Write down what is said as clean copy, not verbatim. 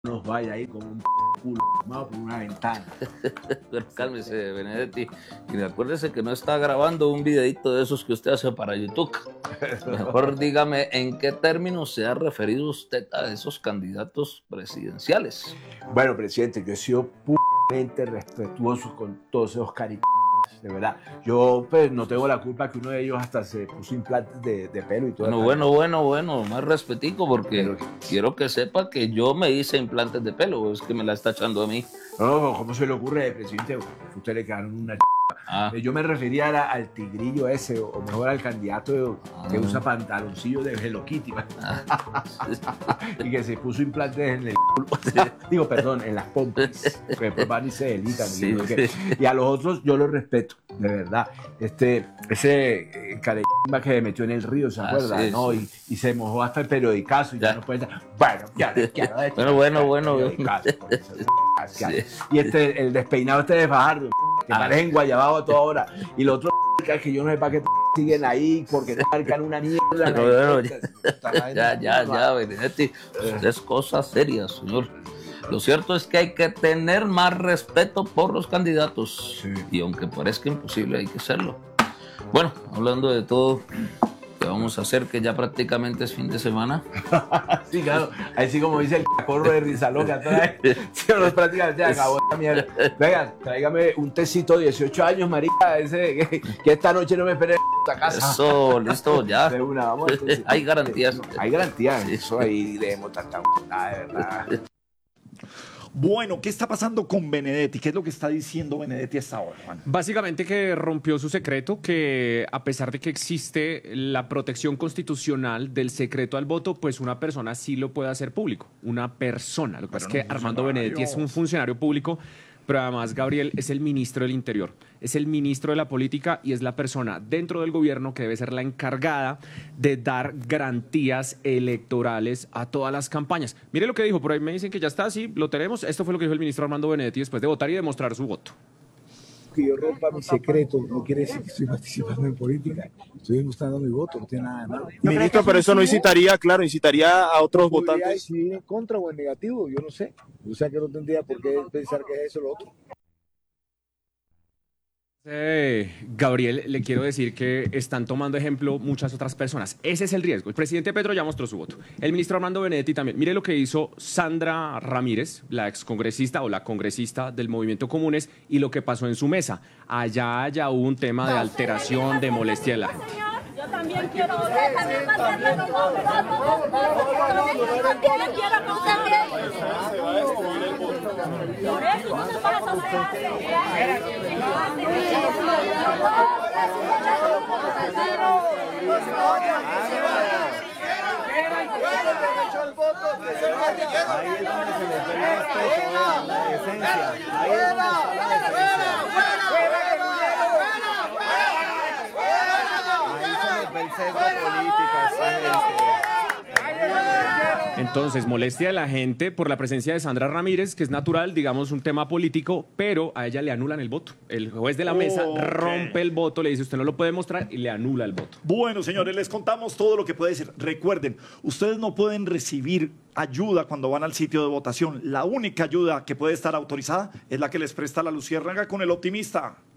nos vaya ahí con un culo formado por una ventana. Pero cálmese, Benedetti. Y acuérdese que no está grabando un videito de esos que usted hace para YouTube. Mejor dígame en qué términos se ha referido usted a esos candidatos presidenciales. Bueno, presidente, yo he sido puramente respetuoso con todos esos cariños. De verdad, yo pues no tengo la culpa que uno de ellos hasta se puso implantes de pelo y todo. Bueno, más respetico porque quiero que sepa que yo me hice implantes de pelo, es que me la está echando a mí. No, ¿cómo se le ocurre, presidente? A usted le quedaron una Yo me refería al tigrillo ese, o mejor al candidato que usa pantaloncillos de Hello Kitty. Y que se puso implantes en el culo. Digo, perdón, en las pompas. Que después van y se delitan. Sí. Y a los otros yo los respeto, de verdad. Ese careña que se metió en el río, ¿se acuerda? Sí, ¿no? sí. Y se mojó hasta el periodicazo y ya no puede estar. Bueno, ya Bueno. Sí. Y el despeinado de Fajardo, que parecen guayabado a toda hora. Y los otros que yo no sé para qué siguen ahí, porque no marcan una mierda. Pero ya, Benedetti, es cosa seria, señor. Lo cierto es que hay que tener más respeto por los candidatos. Sí. Y aunque parezca imposible, hay que hacerlo. Bueno, hablando de todo, ¿qué vamos a hacer? Que ya prácticamente es fin de semana. Sí, claro. Ahí sí, como dice el cacorro de Rizaloca. Sí, no, prácticamente se acabó esta mierda. Venga, tráigame un tecito de 18 años, marica, ese que esta noche no me espere en casa. Eso, listo, ya. De una, vamos. Entonces, hay garantías. Hay garantías. Eso ahí debemos tanta de verdad. Bueno, ¿qué está pasando con Benedetti? ¿Qué es lo que está diciendo Benedetti hasta ahora, Juan? Básicamente que rompió su secreto, que a pesar de que existe la protección constitucional del secreto al voto, pues una persona sí lo puede hacer público. Una persona. Lo que pasa es que Armando Benedetti es un funcionario público, pero además Gabriel es el ministro del Interior, es el ministro de la política y es la persona dentro del gobierno que debe ser la encargada de dar garantías electorales a todas las campañas. Mire lo que dijo, por ahí me dicen que ya está, sí, lo tenemos. Esto fue lo que dijo el ministro Armando Benedetti después de votar y demostrar su voto. Que yo rompa mi secreto no quiere decir que estoy participando en política. Estoy demostrando mi voto, no tiene nada de malo. Ministro, pero eso no incitaría, claro, incitaría a otros Podría votantes. decidir en contra o en negativo, yo no sé. O sea que no tendría por qué pensar que es eso o lo otro. Gabriel, le quiero decir que están tomando ejemplo muchas otras personas. Ese es el riesgo. El presidente Petro ya mostró su voto. El ministro Armando Benedetti también. Mire lo que hizo Sandra Ramírez, la excongresista o la congresista del Movimiento Comunes, y lo que pasó en su mesa. Allá hubo un tema de alteración, de molestia de la gente. Yo también quiero votar, también mandarle mi voto. Yo también quiero que usted por eso no se pasa Entonces, molestia de la gente por la presencia de Sandra Ramírez, que es natural, digamos, un tema político, pero a ella le anulan el voto. El juez de la mesa rompe el voto, le dice usted no lo puede mostrar y le anula el voto. Bueno, señores, les contamos todo lo que puede ser. Recuerden, ustedes no pueden recibir ayuda cuando van al sitio de votación. La única ayuda que puede estar autorizada es la que les presta la Luciérnaga con El Optimista.